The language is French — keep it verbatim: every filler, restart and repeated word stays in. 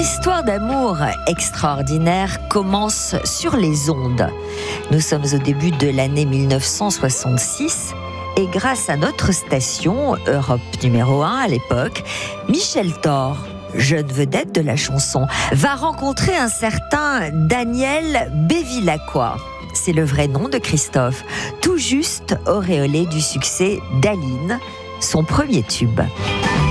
histoire d'amour extraordinaire commence sur les ondes. Nous sommes au début de l'année mille neuf cent soixante-six et grâce à notre station, Europe numéro un à l'époque, Michel Thor, jeune vedette de la chanson, va rencontrer un certain Daniel Bevilacqua. C'est le vrai nom de Christophe, tout juste auréolé du succès d'Aline, son premier tube.